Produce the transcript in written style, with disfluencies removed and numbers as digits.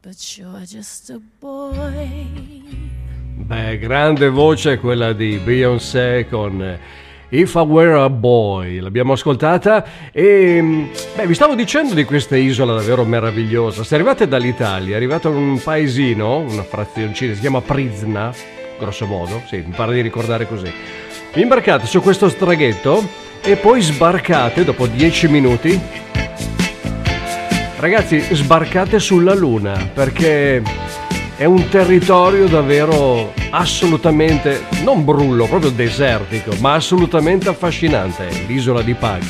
but you're just a boy. Beh, grande voce quella di Beyoncé con If I Were a Boy, l'abbiamo ascoltata e vi stavo dicendo di questa isola davvero meravigliosa. Se arrivate dall'Italia, arrivate a un paesino, una frazioncina, si chiama Prizna, grosso modo, sì, mi pare di ricordare così. Vi imbarcate su questo traghetto e poi sbarcate dopo 10 minuti. Ragazzi, sbarcate sulla Luna perché è un territorio davvero assolutamente, non brullo, proprio desertico, ma assolutamente affascinante, l'isola di Pag.